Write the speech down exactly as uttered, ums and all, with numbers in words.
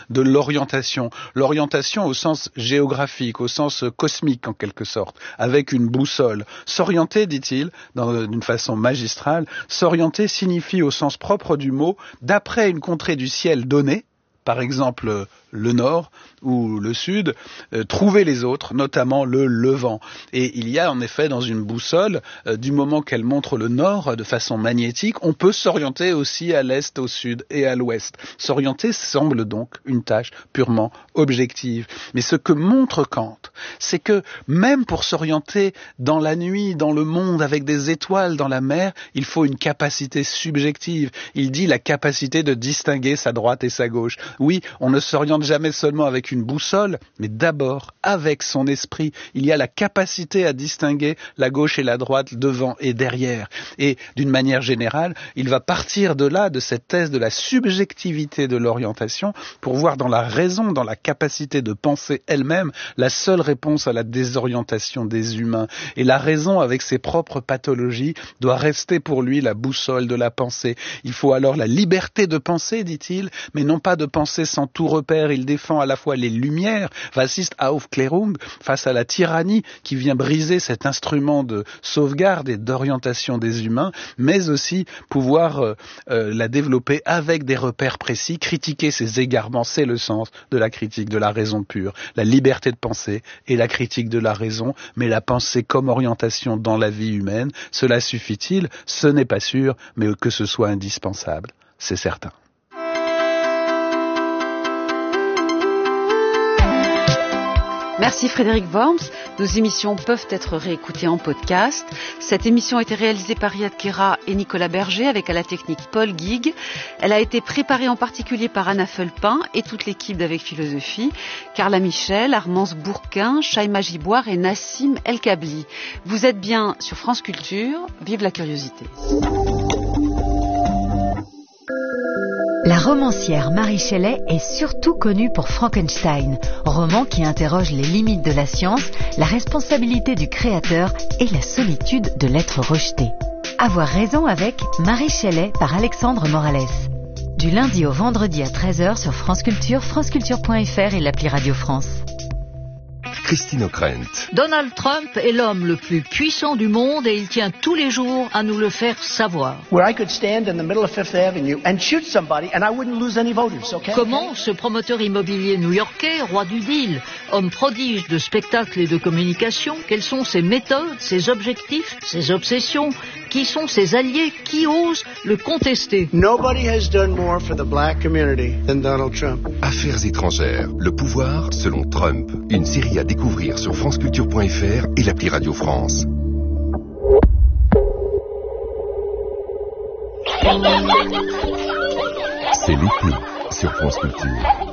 de l'orientation. L'orientation au sens géographique, au sens cosmique en quelque sorte, avec une boussole. S'orienter, dit-il, dans, d'une façon magistrale, s'orienter signifie au sens propre du mot, d'après une contrée du ciel donnée, par exemple le nord ou le sud, euh, trouver les autres, notamment le levant. Et il y a en effet dans une boussole, euh, du moment qu'elle montre le nord de façon magnétique, on peut s'orienter aussi à l'est, au sud et à l'ouest. S'orienter semble donc une tâche purement objective. Mais ce que montre Kant, c'est que même pour s'orienter dans la nuit, dans le monde, avec des étoiles dans la mer, il faut une capacité subjective. Il dit la capacité de distinguer sa droite et sa gauche. Oui, on ne s'oriente jamais seulement avec une boussole, mais d'abord avec son esprit. Il y a la capacité à distinguer la gauche et la droite, devant et derrière. Et d'une manière générale, il va partir de là, de cette thèse de la subjectivité de l'orientation, pour voir dans la raison, dans la capacité de penser elle-même, la seule réponse à la désorientation des humains. Et la raison, avec ses propres pathologies, doit rester pour lui la boussole de la pensée. Il faut alors la liberté de penser, dit-il, mais non pas de penser sans tout repère. Il défend à la fois les lumières, was ist Aufklärung, face à la tyrannie qui vient briser cet instrument de sauvegarde et d'orientation des humains, mais aussi pouvoir euh, euh, la développer avec des repères précis, critiquer ses égarements, c'est le sens de la critique de la raison pure, la liberté de penser et la critique de la raison, mais la pensée comme orientation dans la vie humaine, cela suffit-il? Ce n'est pas sûr, mais que ce soit indispensable, c'est certain. Merci Frédéric Worms. Nos émissions peuvent être réécoutées en podcast. Cette émission a été réalisée par Riyad Kera et Nicolas Berger avec à la technique Paul Guigues. Elle a été préparée en particulier par Anna Felpin et toute l'équipe d'Avec Philosophie, Carla Michel, Armance Bourquin, Shaima Giboire et Nassim El Kabli. Vous êtes bien sur France Culture. Vive la curiosité. La romancière Mary Shelley est surtout connue pour Frankenstein, roman qui interroge les limites de la science, la responsabilité du créateur et la solitude de l'être rejeté. Avoir raison avec Mary Shelley par Alexandre Morales. Du lundi au vendredi à treize heures sur France Culture, franceculture point f r et l'appli Radio France. Christine O'Krent. Donald Trump est l'homme le plus puissant du monde et il tient tous les jours à nous le faire savoir. Where I could stand in the middle of Fifth Avenue and shoot somebody and I wouldn't lose any voters, okay? Comment ce promoteur immobilier new-yorkais, roi du deal, homme prodige de spectacle et de communication, quelles sont ses méthodes, ses objectifs, ses obsessions, qui sont ses alliés, qui osent le contester? Nobody has done more for the black community than Donald Trump. Affaires étrangères, le pouvoir selon Trump. Une série à découvrir sur franceculture point f r et l'appli Radio France. C'est l'été sur France Culture.